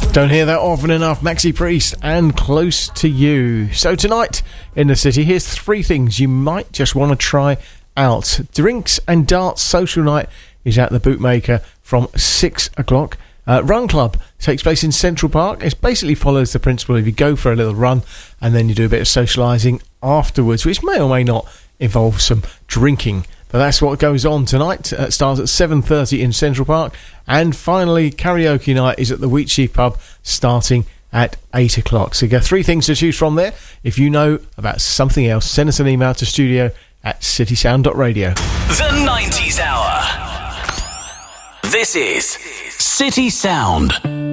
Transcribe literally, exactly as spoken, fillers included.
Don't hear that often enough. Maxi Priest and Close to You. So tonight in the city, here's three things you might just want to try out. Drinks and Darts Social Night is at the Bootmaker from six o'clock. Uh, Run Club takes place in Central Park. It basically follows the principle if you go for a little run and then you do a bit of socialising afterwards, which may or may not involve some drinking. But that's what goes on tonight. It starts at seven thirty in Central Park. And finally, karaoke night is at the Wheatsheaf Pub starting at eight o'clock. So you got three things to choose from there. If you know about something else, send us an email to studio at citysound dot radio. The nineties Hour. This is City Sound.